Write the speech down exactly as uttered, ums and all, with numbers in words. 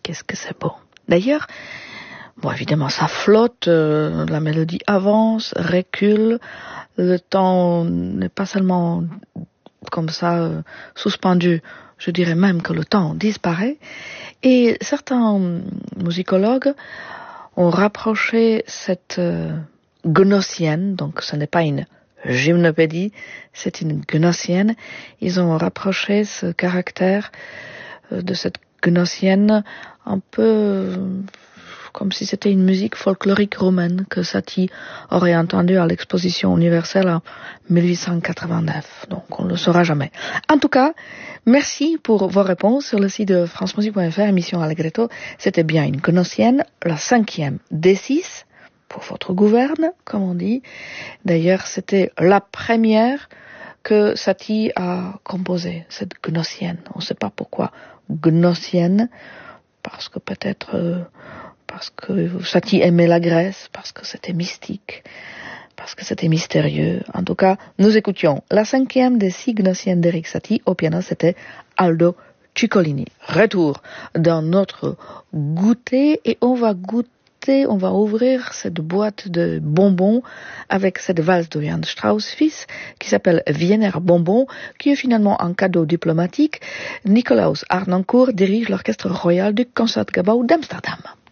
qu'est-ce que c'est beau. D'ailleurs, bon, évidemment, ça flotte, euh, la mélodie avance, recule, le temps n'est pas seulement comme ça euh, suspendu, je dirais même que le temps disparaît. Et certains musicologues ont rapproché cette euh, gnossienne, donc ce n'est pas une gymnopédie, c'est une gnossienne. Ils ont rapproché ce caractère euh, de cette gnossienne un peu euh, comme si c'était une musique folklorique romaine que Satie aurait entendue à l'exposition universelle en dix-huit cent quatre-vingt-neuf. Donc on ne le saura jamais. En tout cas, merci pour vos réponses sur le site de france musique point f r, émission Allegretto. C'était bien une gnossienne, la cinquième des six, pour votre gouverne, comme on dit. D'ailleurs, c'était la première que Satie a composée, cette gnossienne. On ne sait pas pourquoi gnossienne, parce que peut-être... Euh, parce que Satie aimait la Grèce, parce que c'était mystique, parce que c'était mystérieux. En tout cas, nous écoutions la cinquième des six gnossiennes d'Eric Satie. Au piano, c'était Aldo Ciccolini. Retour dans notre goûter et on va goûter, on va ouvrir cette boîte de bonbons avec cette valse de Johann Strauss fils qui s'appelle Wiener Bonbon, qui est finalement un cadeau diplomatique. Nicolaus Harnoncourt dirige l'orchestre royal du Concertgebouw d'Amsterdam.